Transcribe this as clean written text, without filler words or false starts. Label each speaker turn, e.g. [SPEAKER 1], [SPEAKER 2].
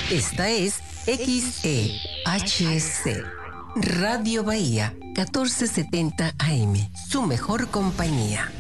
[SPEAKER 1] Esta es XEHC, Radio Bahía, 1470 AM, su mejor compañía.